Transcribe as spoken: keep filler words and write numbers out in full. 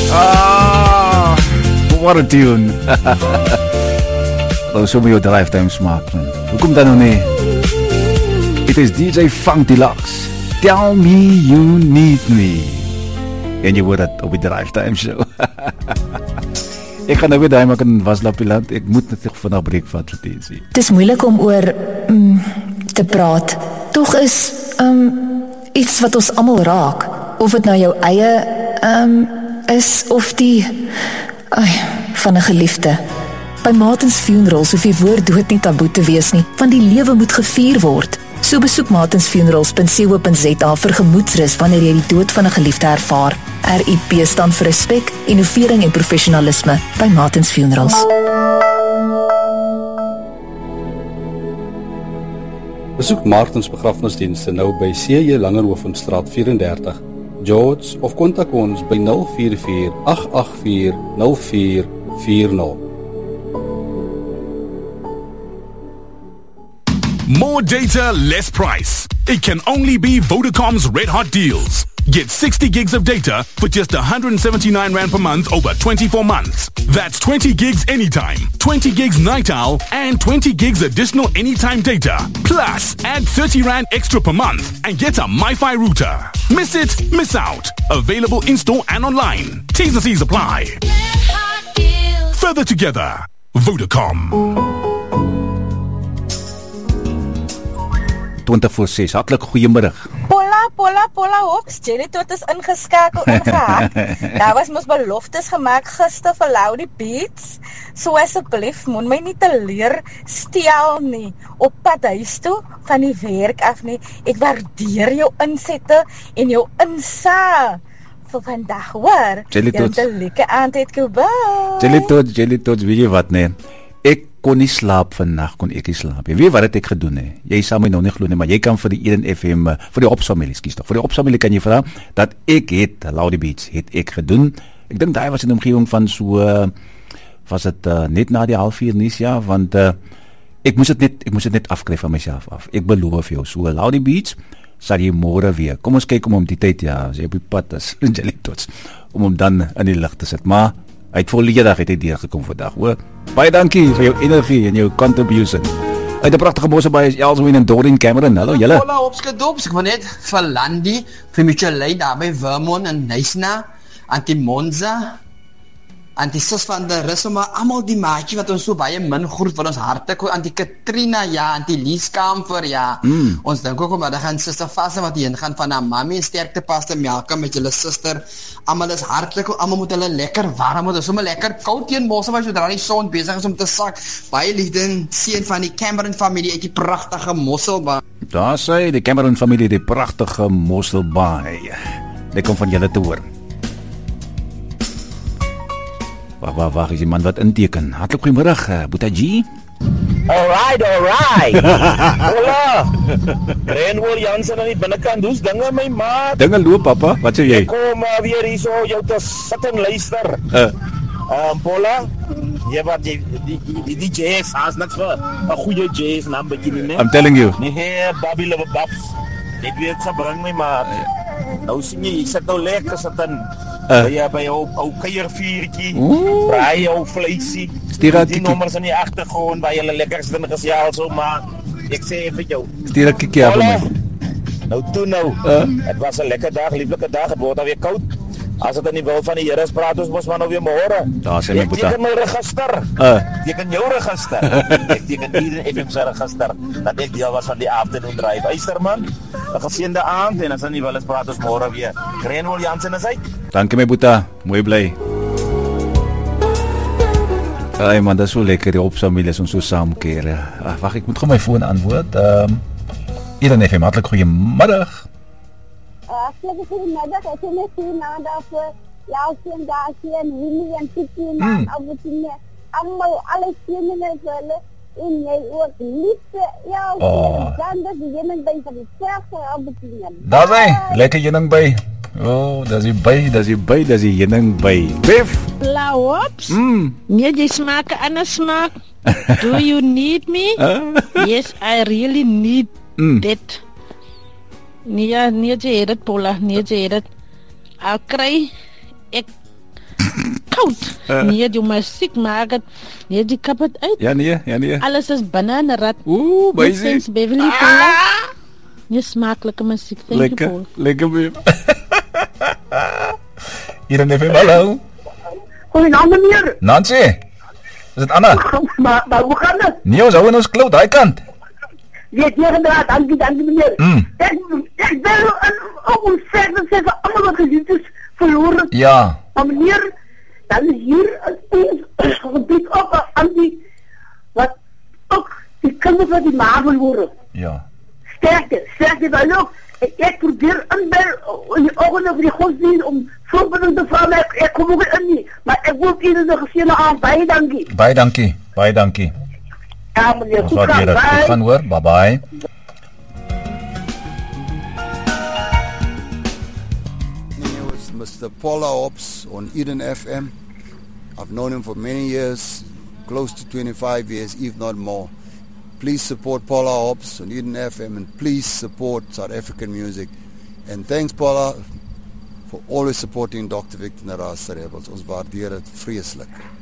Ah, what a tune. Hallo, so moet jou drive time smaak, man. Hoekom dan nou nie? It is D J Funk Deluxe. Tell me you need me. En jy hoor het op die drive time show. Ek gaan nou weer daai maak in Waslapiland. Ek moet net vandag breek vat vir dit. Het is moeilik om oor mm, te praat. Tog is um, iets wat ons almal raak. Of het nou jou eie um, is of die ay, van 'n geliefde. By Martins Funerals hoef die woord dood nie taboe te wees nie, want die lewe moet gevier word. So besoek martins funerals punt co punt za vir gemoedsrus wanneer jy die dood van 'n geliefde ervaar. R I P staan vir respek, innovering en professionalisme by Martins Funerals. Besoek Martins begrafnisdienste nou by C J Langerhovenstraat vyf en dertig, George, of kontak ons by nul vier vier agt agt vier nul vier vier nul. More data, less price. It can only be Vodacom's Red Hot Deals. Get sixty gigs of data for just one hundred seventy-nine rand per month over twenty-four months. That's twenty gigs anytime, twenty gigs night owl, and twenty gigs additional anytime data. Plus, add thirty rand extra per month and get a MiFi router. Miss it, miss out. Available in-store and online. T's and C's apply. Further together, Vodacom. twintig voor ses, hartlik goeiemiddag. Polla, Polla, Polla, hops, Jelly tot is ingeskakel ingehak. Daar was mos beloftes gemaak gister vir Loudy Beats. So asseblief, moet my nie teleur stel nie. Op pad huis toe, van die werk af nie. Ek waardeer jou insette en jou insaal vir vandag, hoor. Jelly tot. Jy het 'n lekker aand het gebou. Jelly tot, Jelly tot, weet jy wat, nee. Ek kon nie slaap vandag, kon ek nie slaap. Jy weet wat het ek gedoen, hè? Jy sal my nou nie glo nie, maar jy kan vir die Eden F M, vir die opsfamilie, skies toch, vir die opsfamilie kan jy vra, dat ek het, Loudy Beats, het ek gedoen. Ek dink daai was in die omgewing van so, was het uh, net na die half vier nuus, ja, want uh, ek moes het net, ek moes het net afkryf van myself af. Ek beloof jou, so Loudy Beats, sal jy môre weer. Kom ons kyk om om die tyd, ja, as jy op die pad is, Jelly tots, om hom dan in die lig te sit, maar hy het volledig het hy deurgekom vandag, hoor. Baie dankie vir jou energie en jou contribution. Uit 'n pragtige Mosselbaai is Elswin en Doreen Cameron. Hallo julle. Hola opskedops, ek wil net vir Landi, vir Michelei daar by Vermont en Nysna, Antimonza, Antisus van der Rus, maar almal die maatjie wat ons so baie min groet van ons harte, anti Katrina, ja, anti Lies Kamfer, ja. Mm. Ons dink ook omdat gaan suster Vasse wat hierheen gaan van haar mammy en sterkte paste melke met julle suster. Almal is hartlik, almal moet hulle lekker warm, moet sommer lekker koud teen Mosselbaai sodra die son besig is om te sak. Baie liefde en seën van die Cameron familie uit die pragtige Mosselbaai. Daar sê die Cameron familie, die pragtige Mosselbaai. Dit kom van julle te hoor. Wag, wag, wag, is die man wat inteken. Hartlik goeiemiddag, uh, Boeta G. Alright, alright. Hola. Renwol Jansen aan die binnekant, does dinge my maat. Dinge loop, papa, wat sê jy? Ek kom uh, weer hier so jou te sit en luister. Uh. Um, Paula, jy wat, die, die, die, die jazz, has niks vir, een goeie jazz naam bekie nie, I'm telling you. Nee, Bobby Love Babs, dit weet sy bring my maat. Nou sien jy, jy sit nou lekker sit in, uh. by, by jou, jou keierviertjie, braai jou vleisie, die nommers in die achtergrond, waar jylle lekker sit in gesjaal so, maar ek sê vir jou. Stuur een kiekie af my. Nou toe nou, uh. het was een lekker dag, lieflike dag, het word alweer koud. As het in die wil van die Here is, praat ons mos maar nou weer môre. Daar sê my Boeta. Ek teken my register. Uh. Teken jou register. Ek teken Eden F M se register. Dat ek deel was van die afternoon drive. Uisterman, 'n geseënde aand en as in die wil is, praat ons môre weer. Renwol Jansen is uit. Dankie my Boeta, mooi bly. Ai man, dat is so lekker die opsfamilie is ons so saamkeer. Ag, wag, ek moet gou my foon antwoord. Ehm um, Eden F M, hartlik goeiemiddag. Hartelijk goedemiddag, ik ben net hier nadat we jou zien daar zien, Willy en Titi en Albertine, allemaal alle kinderen zullen in jij ook liefde jou dan dat je jening bij van die sterke Albertine. Daar zijn, lekker jening bij. Oh, dat is die bij, dat is die bij, dat is die jening bij. Biff! Blauwops? Mm. Nee, die smaken anders smaak. Do you need me? Yes, I really need mm. that. Nee, nee, jy het dit, Paula, nee, jy het dit. Al kry ek koud. Uh. Nee, die musiek maak het. Nee, die kap het uit. Ja nee, ja nee. Alles is bananenrat. Ooh, baie. Beverly Paula. Nee, smakelijke musiek. Thank lekker, you, Paul. Lekker, lekker. Hier in F M, hallo. Goeienaand meneer. Nancy. Is dit Anna? Maar, maar hoe gaan het? Nee, ons hou in ons kloot, daai kant. Weet jy inderdaad, dankie, dankie meneer. Mm. Ek, ek wil ook ons zeggen, zeggen, allemaal wat gezien is verloren. Ja. Maar meneer, dan is hier een gebied op aan die, wat ook die kinderen van die ma verloren. Ja. Sterker, sterker dan ook. Ik, ik probeer inbel in die ogen over die godsdienst om voorbeelden te vragen. Ik, ik kom ook in niet. Maar ik wil iedereen de gezinnen aan. Baie dankie. Baie dankie. Baie dankie. Ja meneer, ons goed gaan. Bye. Goed gaan hoor. Bye bye. Mister Paula Hobbs on Eden F M. I've known him for many years, close to twenty-five years, if not more. Please support Paula Hobbs on Eden F M and please support South African music. And thanks Paula for always supporting Doctor Victor Narasa Rebels. Ons waardeer dit vreeslik.